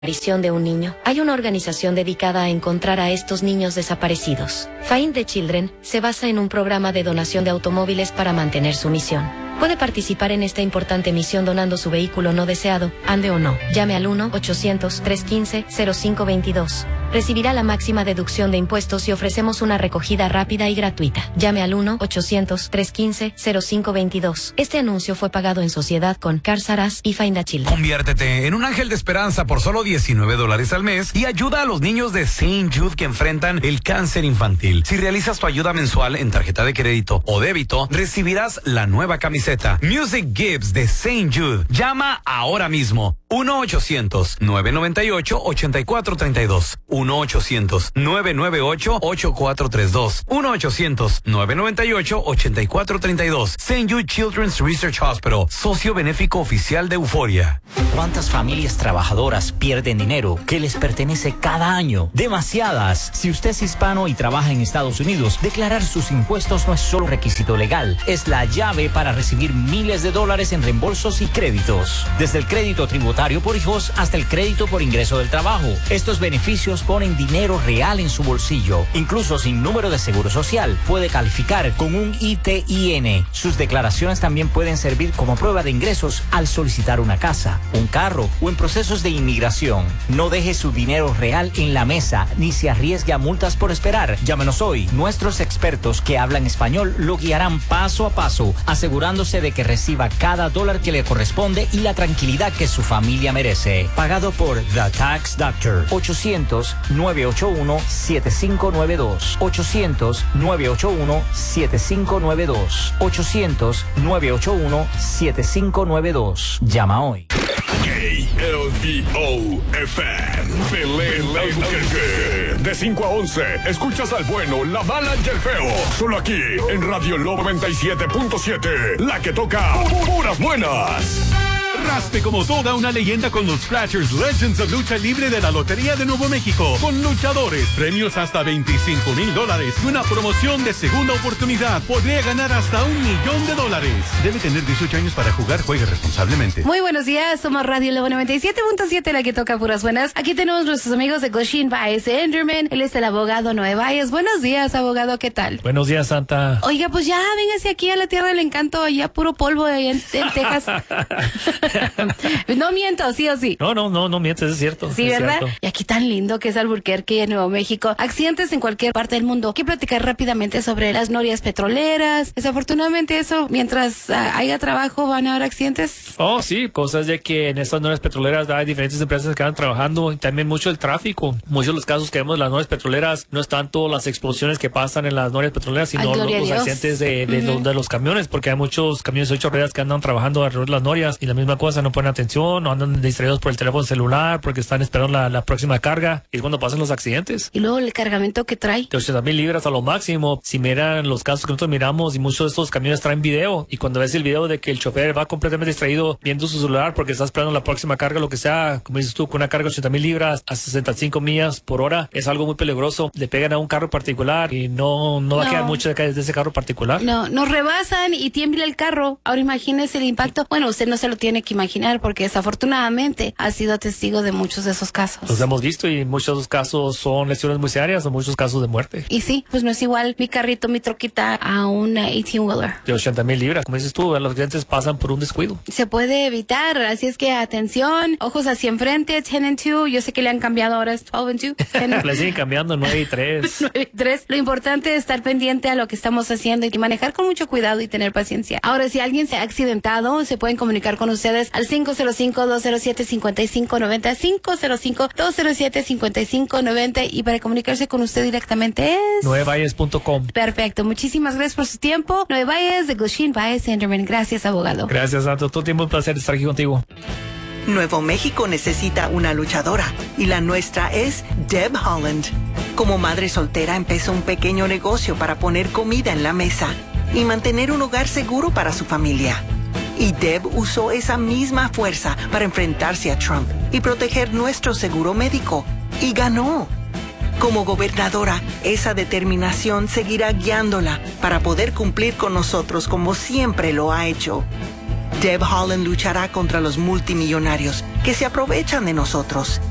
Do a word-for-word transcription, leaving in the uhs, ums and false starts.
desaparición de un niño, hay una organización dedicada a encontrar a estos niños desaparecidos. Find the Children se basa en un programa de donación de automóviles para mantener su misión. Puede participar en esta importante misión donando su vehículo no deseado, ande o no. Llame al uno ochocientos, trescientos quince, cero cinco veintidós. Recibirá la máxima deducción de impuestos y ofrecemos una recogida rápida y gratuita. Llame al uno ochocientos, trescientos quince, cero cinco veintidós. Este anuncio fue pagado en sociedad con Cars R Us y Find a Children. Conviértete en un ángel de esperanza por solo diecinueve dólares al mes y ayuda a los niños de Saint Jude que enfrentan el cáncer infantil. Si realizas tu ayuda mensual en tarjeta de crédito o débito, recibirás la nueva camiseta Music Gives de Saint Jude. Llama ahora mismo. uno ochocientos, nueve nueve ocho, ocho cuatro tres dos. uno ochocientos, nueve nueve ocho, ocho cuatro tres dos. uno ochocientos, nueve nueve ocho, ocho cuatro tres dos. Saint Jude Children's Research Hospital, socio benéfico oficial de Euforia. ¿Cuántas familias trabajadoras pierden dinero que les pertenece cada año? Demasiadas. Si usted es hispano y trabaja en Estados Unidos, declarar sus impuestos no es solo requisito legal, es la llave para recibir miles de dólares en reembolsos y créditos. Desde el crédito tributario por hijos hasta el crédito por ingreso del trabajo. Estos beneficios ponen dinero real en su bolsillo. Incluso sin número de seguro social, puede calificar con un I T I N. Sus declaraciones también pueden servir como prueba de ingresos al solicitar una casa, un carro o en procesos de inmigración. No deje su dinero real en la mesa ni se arriesgue a multas por esperar. Llámenos hoy. Nuestros expertos que hablan español lo guiarán paso a paso, asegurándose de que reciba cada dólar que le corresponde y la tranquilidad que su familia merece. Pagado por The Tax Doctor. ochocientos, nueve ocho uno, siete cinco nueve dos. ochocientos, nueve ocho uno, siete cinco nueve dos. ochocientos, nueve ocho uno, siete cinco nueve dos. Llama hoy. K L V O F M, Belén Albuquerque. De cinco a once, escuchas al bueno, la mala y el feo. Solo aquí, en Radio Lobo noventa y siete punto siete, la que toca puras buenas. Raspe como toda una leyenda con los Scratchers Legends of Lucha Libre de la Lotería de Nuevo México. Con luchadores, premios hasta veinticinco mil dólares y una promoción de segunda oportunidad. Podría ganar hasta un millón de dólares. Debe tener dieciocho años para jugar. Juegue responsablemente. Muy buenos días, somos Radio Lobo noventa y siete punto siete, la que toca puras buenas. Aquí tenemos nuestros amigos de Goshin Baez Enderman. Él es el abogado Noé Baez. Buenos días, abogado, ¿qué tal? Buenos días, Santa. Oiga, pues ya, véngase aquí a la Tierra del Encanto, allá puro polvo allá en, en Texas. No miento, sí o sí. No, no, no, no mientes, es cierto. Sí, es ¿verdad? Cierto. Y aquí tan lindo que es Albuquerque y en Nuevo México. Accidentes en cualquier parte del mundo. Quiero platicar rápidamente sobre las norias petroleras. Desafortunadamente eso, mientras uh, haya trabajo, van a haber accidentes. Oh, sí, cosas de que en estas norias petroleras hay diferentes empresas que van trabajando y también mucho el tráfico. Muchos de los casos que vemos en las norias petroleras no es tanto las explosiones que pasan en las norias petroleras, sino Ay, los, los Dios. accidentes de, de, Uh-huh. los, de los camiones, porque hay muchos camiones de ocho ruedas que andan trabajando alrededor de las norias y la misma cosa, no ponen atención, no andan distraídos por el teléfono celular porque están esperando la, la próxima carga y es cuando pasan los accidentes. Y luego el cargamento que trae. De ochenta mil libras a lo máximo. Si miran los casos que nosotros miramos y muchos de estos camiones traen video y cuando ves el video de que el chofer va completamente distraído viendo su celular porque está esperando la próxima carga, lo que sea, como dices tú, con una carga de ochenta mil libras a sesenta y cinco millas por hora, es algo muy peligroso. Le pegan a un carro particular y no, no va No. a quedar mucho de ese carro particular. No, nos rebasan y tiembla el carro. Ahora imagínese el impacto. Bueno, usted no se lo tiene que imaginar porque desafortunadamente ha sido testigo de muchos de esos casos. Los hemos visto y muchos de esos casos son lesiones muy serias o muchos casos de muerte. Y sí, pues no es igual mi carrito, mi troquita a una eighteen-wheeler. De ochenta mil libras. Como dices tú, los accidentes pasan por un descuido. Se puede evitar, así es que atención, ojos hacia enfrente, ten and two. Yo sé que le han cambiado ahora, es twelve and two. Le siguen cambiando nueve y tres. nueve y tres. Lo importante es estar pendiente a lo que estamos haciendo y manejar con mucho cuidado y tener paciencia. Ahora, si alguien se ha accidentado, se pueden comunicar con ustedes al cinco cero cinco, dos cero siete, cinco cinco nueve cero, cinco cero cinco, dos cero siete, cinco cinco nueve cero, y para comunicarse con usted directamente es nueve valles punto com. Perfecto, muchísimas gracias por su tiempo. Nueve Valles de Goshin Baez Enderman. Gracias, abogado. Gracias, Santo. Todo tiempo un placer estar aquí contigo. Nuevo México necesita una luchadora y la nuestra es Deb Holland. Como madre soltera empezó un pequeño negocio para poner comida en la mesa y mantener un hogar seguro para su familia. Y Deb usó esa misma fuerza para enfrentarse a Trump y proteger nuestro seguro médico. Y ganó. Como gobernadora, esa determinación seguirá guiándola para poder cumplir con nosotros como siempre lo ha hecho. Deb Holland luchará contra los multimillonarios que se aprovechan de nosotros